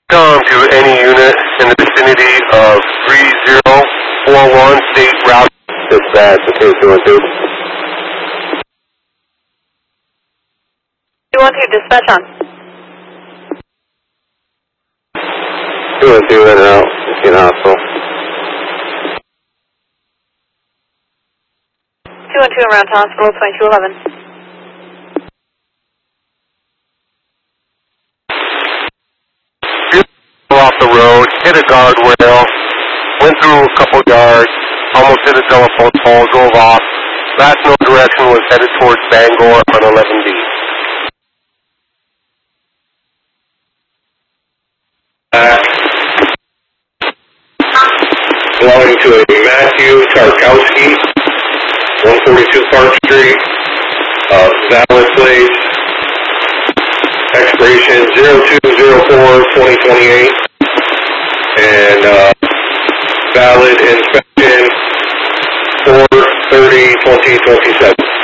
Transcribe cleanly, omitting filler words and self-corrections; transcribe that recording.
Come to any unit in the vicinity of 3041 State Route. Dispatch, okay, 212. 212, dispatch on. 212 in and out, in hospital. 212 around to hospital, 2211. Off the road, hit a guardrail, went through a couple yards, almost hit a telephone pole, drove off. Last known direction was headed towards Bangor on 11B. Belonging to a Matthew Tarkowski, 142 Park Street, valid plate, expiration 02/04/2028, and valid inspection 4/30/2027.